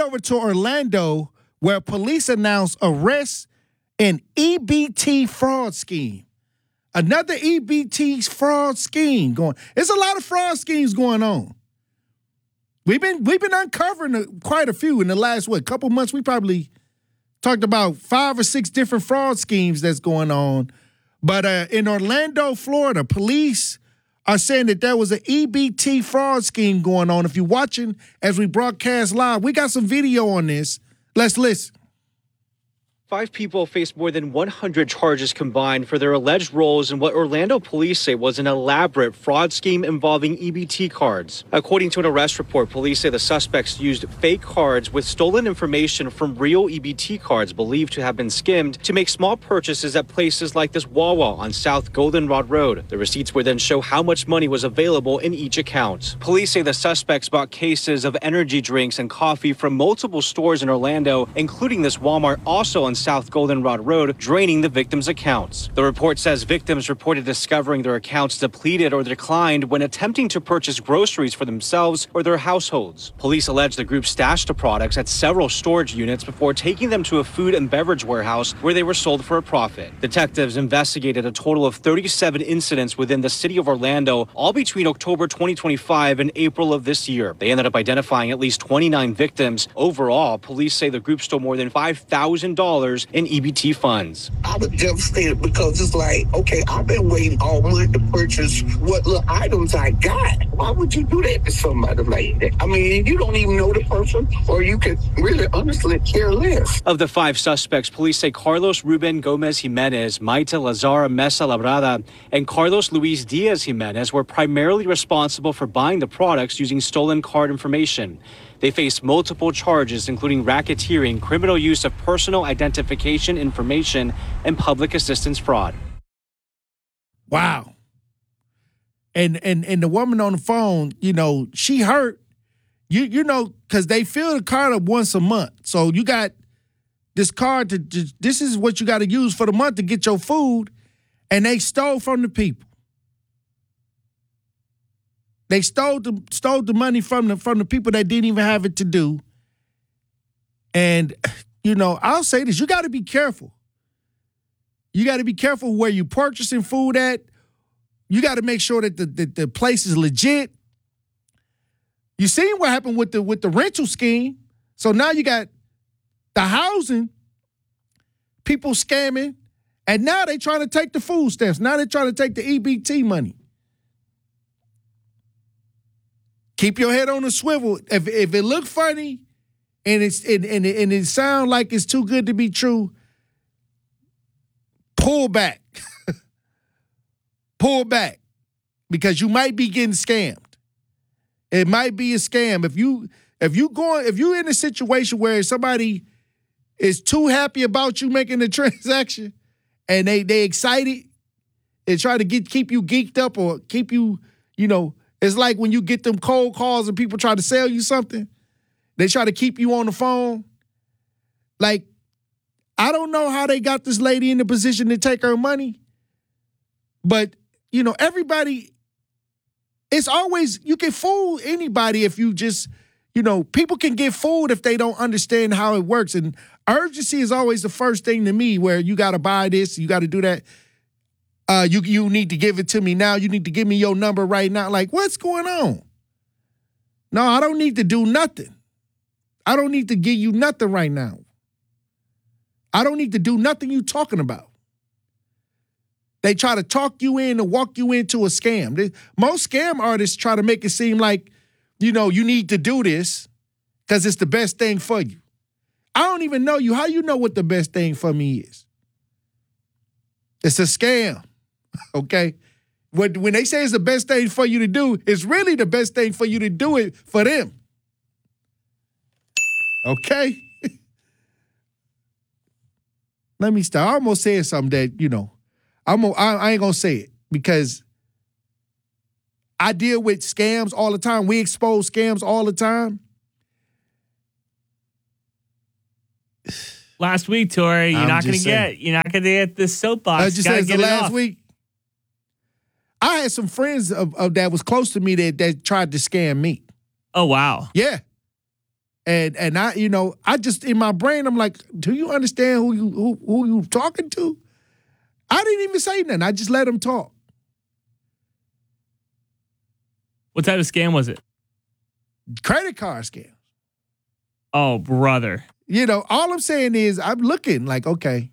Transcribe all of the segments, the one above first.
over to Orlando where police announced arrest an EBT fraud scheme. Another EBT fraud scheme going. There's a lot of fraud schemes going on. We've been uncovering quite a few in the last couple months. We probably talked about 5 or 6 different fraud schemes that's going on. But in Orlando, Florida, police are saying that there was an EBT fraud scheme going on. If you're watching as we broadcast live, we got some video on this. Let's listen. 5 people faced more than 100 charges combined for their alleged roles in what Orlando police say was an elaborate fraud scheme involving EBT cards. According to an arrest report, police say the suspects used fake cards with stolen information from real EBT cards believed to have been skimmed to make small purchases at places like this Wawa on South Goldenrod Road. The receipts would then show how much money was available in each account. Police say the suspects bought cases of energy drinks and coffee from multiple stores in Orlando, including this Walmart also on South Goldenrod Road, draining the victims' accounts. The report says victims reported discovering their accounts depleted or declined when attempting to purchase groceries for themselves or their households. Police allege the group stashed the products at several storage units before taking them to a food and beverage warehouse where they were sold for a profit. Detectives investigated a total of 37 incidents within the city of Orlando, all between October 2025 and April of this year. They ended up identifying at least 29 victims. Overall, police say the group stole more than $5,000 in EBT funds. I was devastated because it's like, okay, I've been waiting all month to purchase what little items I got. Why would you do that to somebody like that? I mean, you don't even know the person, or you could really honestly care less. Of the 5 suspects, police say Carlos Ruben Gomez Jimenez, Maite Lazara Mesa Labrada, and Carlos Luis Diaz Jimenez were primarily responsible for buying the products using stolen card information. They faced multiple charges, including racketeering, criminal use of personal identification information, and public assistance fraud. Wow. And the woman on the phone, she hurt. Because they fill the card up once a month. So you got this card this is what you got to use for the month to get your food, and they stole from the people. They stole the money from the people that didn't even have it to do. And, I'll say this, you got to be careful. You got to be careful where you're purchasing food at. You got to make sure that the place is legit. You seen what happened with the rental scheme. So now you got the housing, people scamming, and now they trying to take the food stamps. Now they're trying to take the EBT money. Keep your head on the swivel. If it look funny and it sound like it's too good to be true, pull back. Pull back. Because you might be getting scammed. It might be a scam. If you're in a situation where somebody is too happy about you making the transaction and they excited and try to keep you geeked up or keep you, it's like when you get them cold calls and people try to sell you something, they try to keep you on the phone. Like, I don't know how they got this lady in the position to take her money, but, everybody, it's always, you can fool anybody if you just, people can get fooled if they don't understand how it works. And urgency is always the first thing to me, where you got to buy this, you got to do that. You need to give it to me now. You need to give me your number right now. Like, what's going on? No, I don't need to do nothing. I don't need to give you nothing right now. I don't need to do nothing you talking about. They try to talk you in and walk you into a scam. Most scam artists try to make it seem like, you need to do this because it's the best thing for you. I don't even know you. How you know what the best thing for me is? It's a scam, okay? When they say it's the best thing for you to do, it's really the best thing for you to do it for them. Okay? Let me start. I almost said something that, I ain't going to say it because I deal with scams all the time. We expose scams all the time. Last week, Tori, you're not going to get this soapbox. I just said the last week. I had some friends of that was close to me that tried to scam me. Oh, wow. Yeah. And I, I just in my brain, I'm like, do you understand who you talking to? I didn't even say nothing. I just let him talk. What type of scam was it? Credit card scam. Oh, brother. All I'm saying is I'm looking like, okay.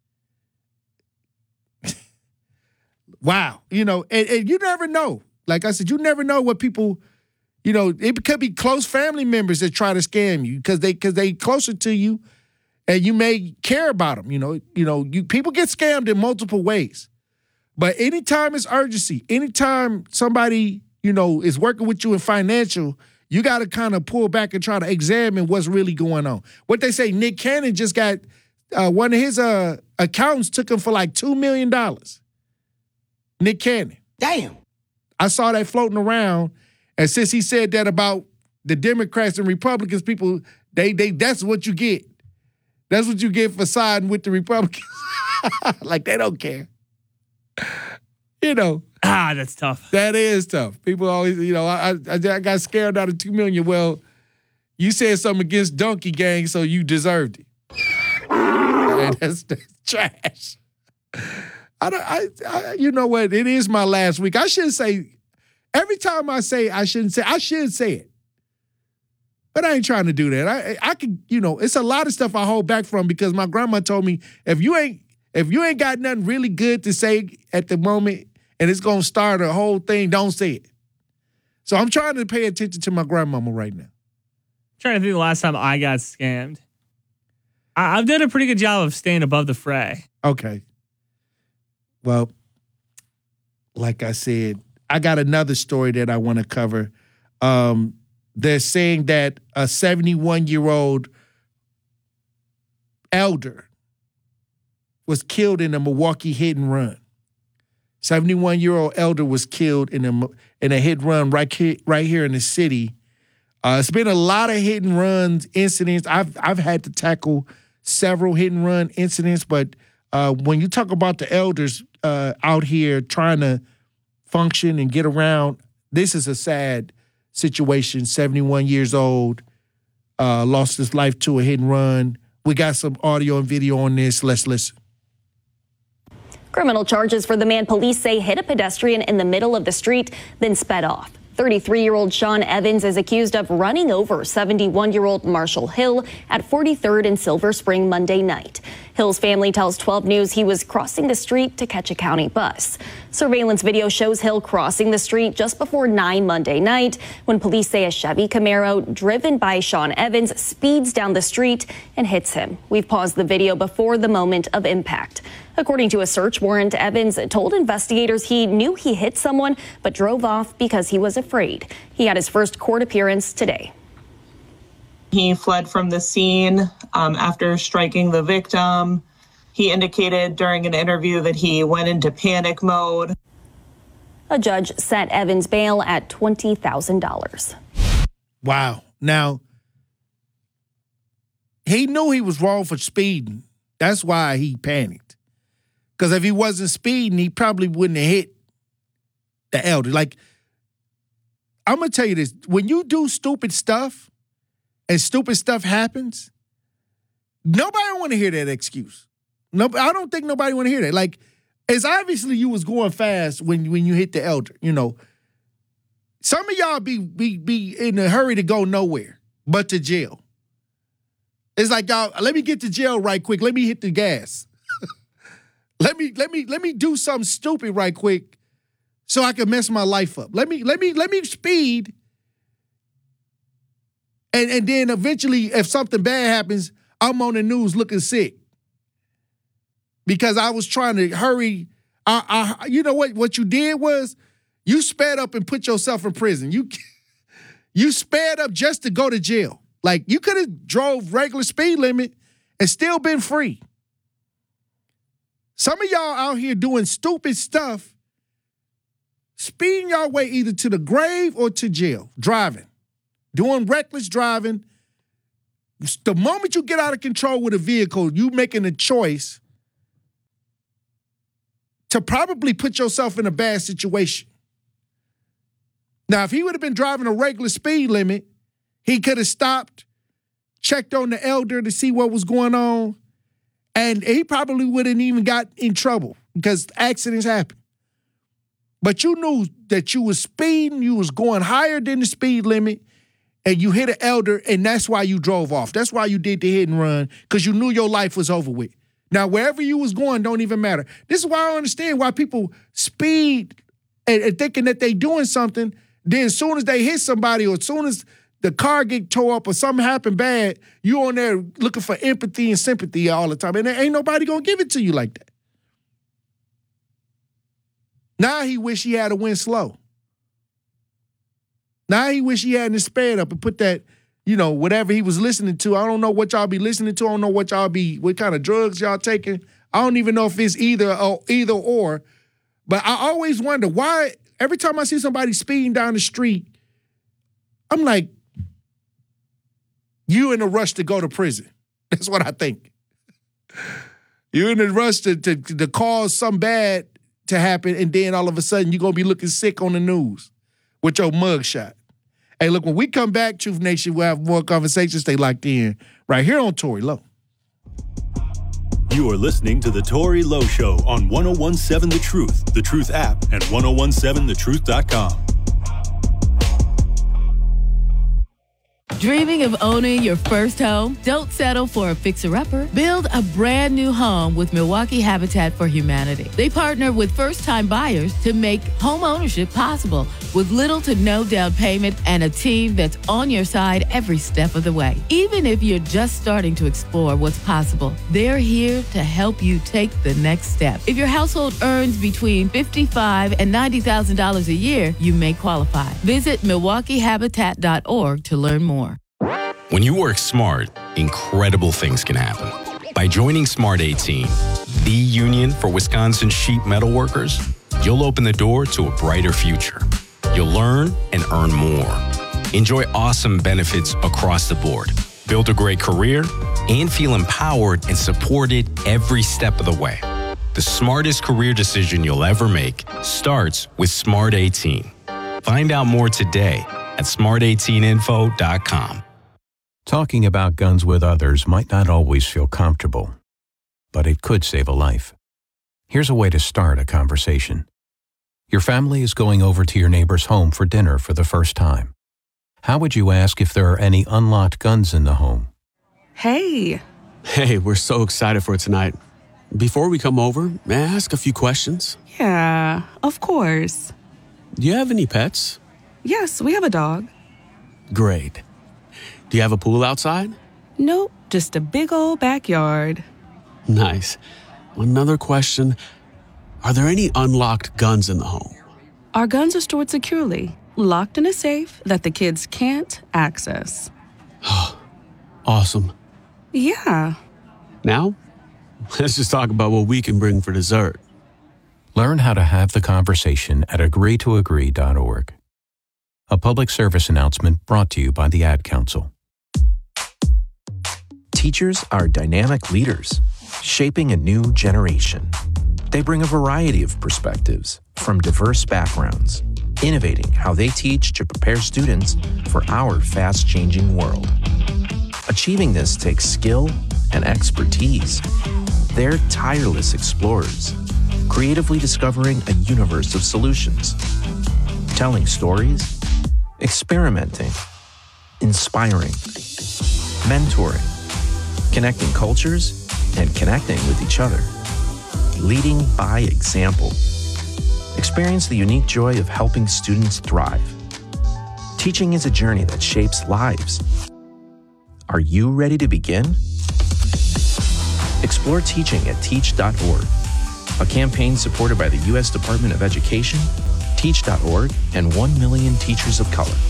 Wow. And you never know. Like I said, you never know what people, it could be close family members that try to scam you because they closer to you and you may care about them. People get scammed in multiple ways. But anytime it's urgency, anytime somebody, is working with you in financial, you got to kind of pull back and try to examine what's really going on. What they say, Nick Cannon just got, one of his accountants took him for like $2 million. Nick Cannon. Damn. I saw that floating around. And since he said that about the Democrats and Republicans, people, they that's what you get. That's what you get for siding with the Republicans. Like, they don't care. That's tough. That is tough. People always, I got scared out of $2 million. Well, you said something against Donkey Gang, so you deserved it. Man, that's trash. You know what? It is my last week. I shouldn't say, every time I say I shouldn't say, I should say it. But I ain't trying to do that. I could, it's a lot of stuff I hold back from because my grandma told me, if you ain't got nothing really good to say at the moment and it's going to start a whole thing, don't say it. So I'm trying to pay attention to my grandmama right now. I'm trying to think the last time I got scammed. I've done a pretty good job of staying above the fray. Okay. Well, like I said, I got another story that I want to cover. They're saying that a 71-year-old elder was killed in a Milwaukee hit and run. 71-year-old elder was killed in a hit and run right here in the city. It's been a lot of hit and runs incidents. I've had to tackle several hit and run incidents, but when you talk about the elders out here trying to function and get around, this is a sad situation. 71 years old, lost his life to a hit and run. We got some audio and video on this. Let's listen. Criminal charges for the man police say hit a pedestrian in the middle of the street, then sped off. 33-year-old Sean Evans is accused of running over 71-year-old Marshall Hill at 43rd and Silver Spring Monday night. Hill's family tells 12 News he was crossing the street to catch a county bus. Surveillance video shows Hill crossing the street just before 9 Monday night when police say a Chevy Camaro driven by Sean Evans speeds down the street and hits him. We've paused the video before the moment of impact. According to a search warrant, Evans told investigators he knew he hit someone but drove off because he was afraid. He had his first court appearance today. He fled from the scene after striking the victim. He indicated during an interview that he went into panic mode. A judge set Evans' bail at $20,000. Wow. Now, he knew he was wrong for speeding. That's why he panicked. Because if he wasn't speeding, he probably wouldn't have hit the elder. Like, I'm going to tell you this. When you do stupid stuff and stupid stuff happens, nobody want to hear that excuse. No, I don't think nobody want to hear that. Like, it's obviously you was going fast when you hit the elder, Some of y'all be in a hurry to go nowhere but to jail. It's like, y'all, let me get to jail right quick. Let me hit the gas. Let me do something stupid right quick so I can mess my life up. Let me speed. And then eventually, if something bad happens, I'm on the news looking sick. Because I was trying to hurry. You know what you did was you sped up and put yourself in prison. You sped up just to go to jail. Like, you could have drove regular speed limit and still been free. Some of y'all out here doing stupid stuff, speeding your way either to the grave or to jail, driving, doing reckless driving. The moment you get out of control with a vehicle, you making a choice to probably put yourself in a bad situation. Now, if he would have been driving a regular speed limit, he could have stopped, checked on the elder to see what was going on, and he probably wouldn't even got in trouble because accidents happen. But you knew that you was speeding, you was going higher than the speed limit, and you hit an elder, and that's why you drove off. That's why you did the hit and run, because you knew your life was over with. Now, wherever you was going don't even matter. This is why I don't understand why people speed and thinking that they doing something, then as soon as they hit somebody or as soon as the car get tore up or something happened bad, you on there looking for empathy and sympathy all the time, and there ain't nobody gonna give it to you like that. Now he wish he had to win slow. Now he wish he hadn't sped up and put that, whatever he was listening to. I don't know what y'all be listening to. I don't know what kind of drugs y'all taking. I don't even know if it's either or. But I always wonder why every time I see somebody speeding down the street, I'm like, you in a rush to go to prison. That's what I think. You're in a rush to cause something bad to happen, and then all of a sudden you're going to be looking sick on the news with your mugshot. Hey, look, when we come back, Truth Nation, we'll have more conversations. Stay locked in right here on Tory Lowe. You are listening to The Tory Lowe Show on 101.7 The Truth app, and 1017thetruth.com. Dreaming of owning your first home? Don't settle for a fixer-upper. Build a brand new home with Milwaukee Habitat for Humanity. They partner with first-time buyers to make home ownership possible with little to no down payment and a team that's on your side every step of the way. Even if you're just starting to explore what's possible, they're here to help you take the next step. If your household earns between $55,000 and $90,000 a year, you may qualify. Visit MilwaukeeHabitat.org to learn more. When you work smart, incredible things can happen. By joining Smart 18, the union for Wisconsin sheet metal workers, you'll open the door to a brighter future. You'll learn and earn more. Enjoy awesome benefits across the board. Build a great career and feel empowered and supported every step of the way. The smartest career decision you'll ever make starts with Smart 18. Find out more today at smart18info.com. Talking about guns with others might not always feel comfortable, but it could save a life. Here's a way to start a conversation. Your family is going over to your neighbor's home for dinner for the first time. How would you ask if there are any unlocked guns in the home? Hey, we're so excited for tonight. Before we come over, may I ask a few questions? Yeah, of course. Do you have any pets? Yes, we have a dog. Great. Do you have a pool outside? Nope, just a big old backyard. Nice. Another question. Are there any unlocked guns in the home? Our guns are stored securely, locked in a safe that the kids can't access. Awesome. Yeah. Now, let's just talk about what we can bring for dessert. Learn how to have the conversation at agreetoagree.org. A public service announcement brought to you by the Ad Council. Teachers are dynamic leaders, shaping a new generation. They bring a variety of perspectives from diverse backgrounds, innovating how they teach to prepare students for our fast-changing world. Achieving this takes skill and expertise. They're tireless explorers, creatively discovering a universe of solutions, telling stories, experimenting, inspiring, mentoring, connecting cultures, and connecting with each other. Leading by example. Experience the unique joy of helping students thrive. Teaching is a journey that shapes lives. Are you ready to begin? Explore teaching at teach.org, a campaign supported by the U.S. Department of Education, Teach.org, and 1 million teachers of color.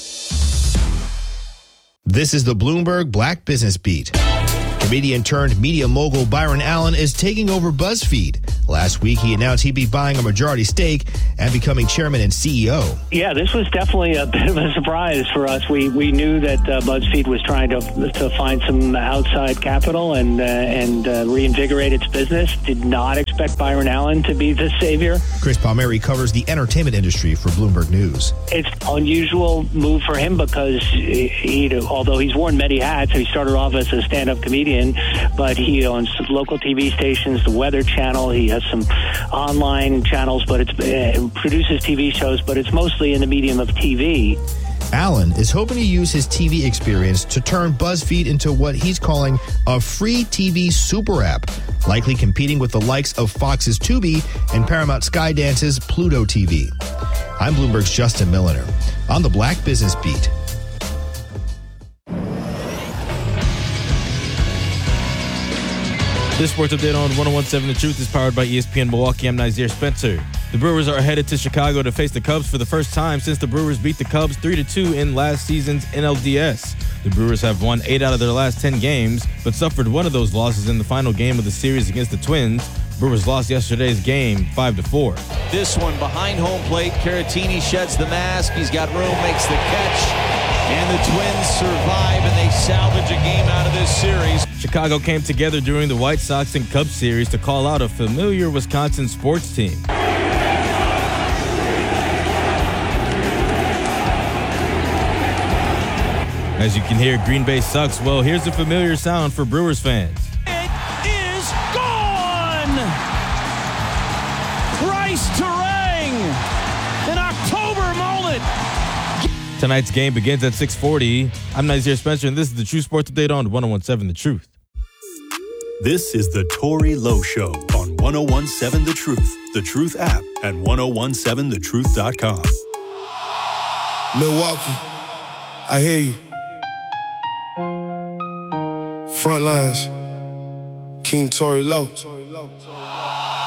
This is the Bloomberg Black Business Beat. Comedian turned media mogul Byron Allen is taking over BuzzFeed. Last week, he announced he'd be buying a majority stake and becoming chairman and CEO. Yeah, this was definitely a bit of a surprise for us. We knew that BuzzFeed was trying to find some outside capital and reinvigorate its business. Did not expect expect Byron Allen to be the savior. Chris Palmieri covers the entertainment industry for Bloomberg News. It's an unusual move for him because although he's worn many hats, he started off as a stand-up comedian, but he owns local TV stations, the Weather Channel. He has some online channels, but produces TV shows, but it's mostly in the medium of TV. Allen is hoping to use his TV experience to turn BuzzFeed into what he's calling a free TV super app, likely competing with the likes of Fox's Tubi and Paramount Skydance's Pluto TV. I'm Bloomberg's Justin Milliner on the Black Business Beat. This sports update on 101.7 The Truth is powered by ESPN Milwaukee. I'm Nazir Spencer. The Brewers are headed to Chicago to face the Cubs for the first time since the Brewers beat the Cubs 3-2 in last season's NLDS. The Brewers have won 8 out of their last 10 games, but suffered one of those losses in the final game of the series against the Twins. Brewers lost yesterday's game 5-4. This one behind home plate. Caratini sheds the mask. He's got room, makes the catch. And the Twins survive, and they salvage a game out of this series. Chicago came together during the White Sox and Cubs series to call out a familiar Wisconsin sports team. As you can hear, Green Bay sucks. Well, here's a familiar sound for Brewers fans. It is gone! Bryce Terang! An October moment! Tonight's game begins at 6:40. I'm Nazir Spencer, and this is the True Sports Update on 101.7 The Truth. This is the Tory Lowe Show on 101.7 The Truth app, and 1017thetruth.com. Milwaukee, I hear you. Front lines, King Tory Lowe.